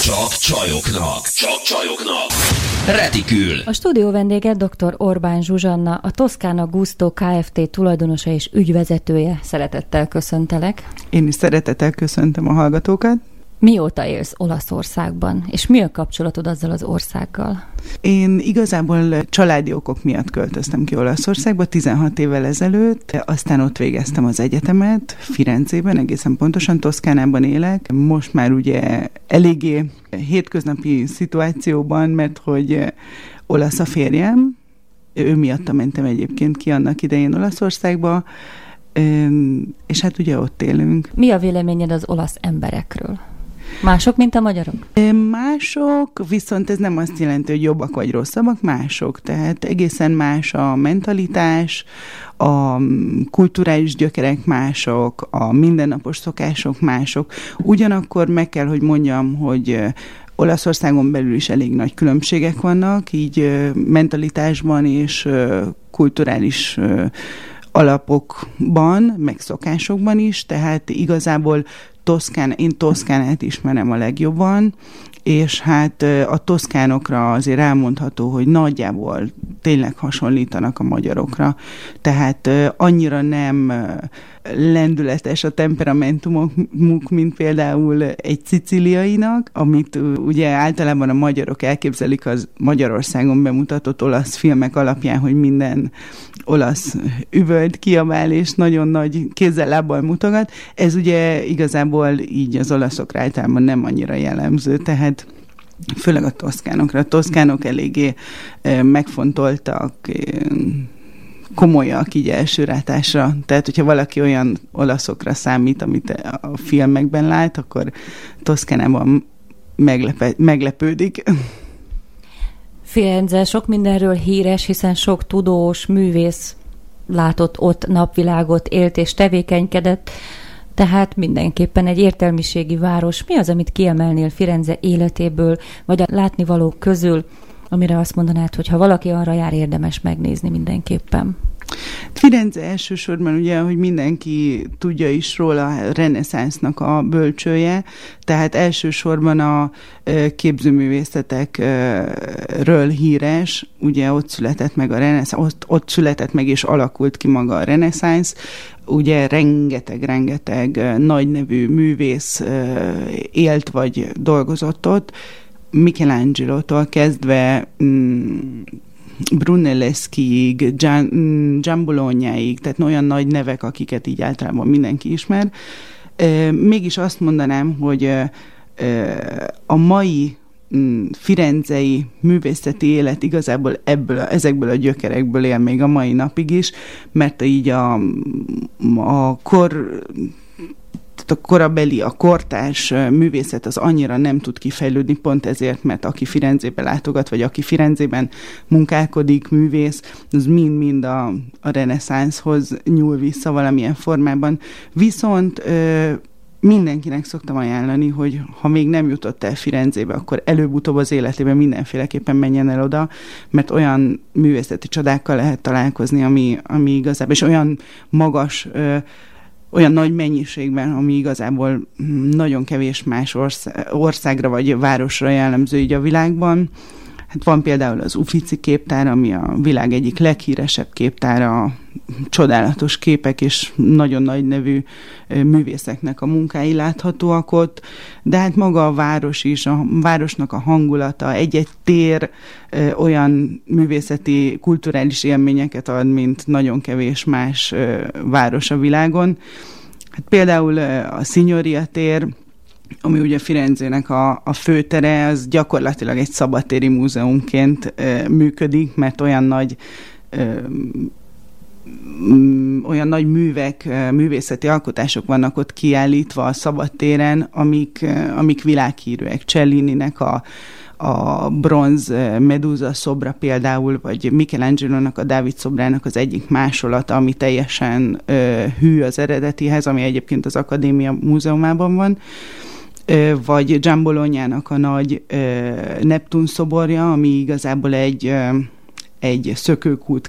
Csak csajoknak. Csak csajoknak. Retikül. A stúdió vendége dr. Orbán Zsuzsanna, a Toscana Gusto Kft. Tulajdonosa és ügyvezetője. Szeretettel köszöntelek. Én is szeretettel köszöntöm a hallgatókat. Mióta élsz Olaszországban, és mi a kapcsolatod azzal az országgal? Én igazából családi okok miatt költöztem ki Olaszországba 16 évvel ezelőtt, aztán ott végeztem az egyetemet, Firenzében, egészen pontosan Toszkánában élek. Most már ugye eléggé hétköznapi szituációban, mert hogy olasz a férjem, ő miatta mentem egyébként ki annak idején Olaszországba, és hát ugye ott élünk. Mi a véleményed az olasz emberekről? Mások, mint a magyarok? Mások, viszont ez nem azt jelenti, hogy jobbak vagy rosszabbak, mások. Tehát egészen más a mentalitás, a kulturális gyökerek mások, a mindennapos szokások mások. Ugyanakkor meg kell, hogy mondjam, hogy Olaszországon belül is elég nagy különbségek vannak, így mentalitásban és kulturális alapokban, meg szokásokban is, tehát igazából én Toszkánát ismerem a legjobban, és hát a toszkánokra azért elmondható, hogy nagyjából tényleg hasonlítanak a magyarokra. Tehát annyira nem lendületes a temperamentumuk, mint például egy szicíliainak, amit ugye általában a magyarok elképzelik az Magyarországon bemutatott olasz filmek alapján, hogy minden olasz üvölt, kiabál és nagyon nagy kézzel-lábbal mutogat. Ez ugye igazából így az olaszokra általában nem annyira jellemző, tehát főleg a toszkánokra. A toszkánok eléggé megfontoltak, komolyak így első rátásra. Tehát, hogyha valaki olyan olaszokra számít, amit a filmekben lát, akkor Toszkánában meglepődik. Firenze sok mindenről híres, hiszen sok tudós, művész látott ott napvilágot, élt és tevékenykedett, tehát mindenképpen egy értelmiségi város. Mi az, amit kiemelnél Firenze életéből, vagy a látnivalók közül, amire azt mondanád, hogy ha valaki arra jár, érdemes megnézni mindenképpen? Firenze elsősorban ugye, hogy mindenki tudja is róla, a reneszánsznak a bölcsője, tehát elsősorban a képzőművészetekről híres, ugye ott született meg a reneszánsz, ott született meg és alakult ki maga a reneszánsz, ugye rengeteg nagynevű művész élt vagy dolgozott ott, Michelangelo-tól kezdve Brunelleschiig, Giambolognáig, tehát olyan nagy nevek, akiket így általában mindenki ismer. Mégis azt mondanám, hogy a mai firenzei művészeti élet igazából ezekből a gyökerekből él még a mai napig is, mert így a korabeli, a kortárs művészet az annyira nem tud kifejlődni, pont ezért, mert aki Firenzébe látogat, vagy aki Firenzében munkálkodik, művész, az mind-mind a reneszánszhoz nyúl vissza valamilyen formában. Viszont mindenkinek szoktam ajánlani, hogy ha még nem jutott el Firenzébe, akkor előbb-utóbb az életében mindenféleképpen menjen el oda, mert olyan művészeti csodákkal lehet találkozni, ami igazából, és olyan magas, olyan nagy mennyiségben, ami igazából nagyon kevés más országra vagy városra jellemző így a világban. Hát van például az Uffizi képtár, ami a világ egyik leghíresebb képtára, csodálatos képek és nagyon nagy nevű művészeknek a munkái láthatóak ott, de hát maga a város is, a városnak a hangulata, egy-egy tér olyan művészeti, kulturális élményeket ad, mint nagyon kevés más város a világon. Hát például a Signoria tér, ami ugye Firenzének a főtere, az gyakorlatilag egy szabadtéri múzeumként működik, mert olyan nagy művek, művészeti alkotások vannak ott kiállítva a szabadtéren, amik világhírűek. Cellininek a bronz Medúza szobra például, vagy Michelangelo-nak a Dávid szobrának az egyik másolata, ami teljesen hű az eredetihez, ami egyébként az Akadémia múzeumában van, vagy Giambolognának a nagy Neptun szoborja, ami igazából egy szökőkút